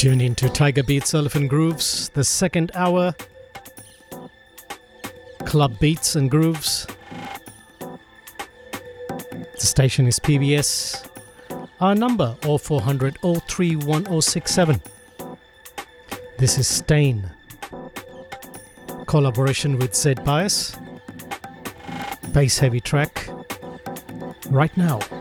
Tune into Tiger Beats Elephant Grooves, the second hour. Club beats and grooves. The station is PBS. Our number 0400 031 This is Stain. Collaboration with Zed Bias. Bass heavy track. Right now.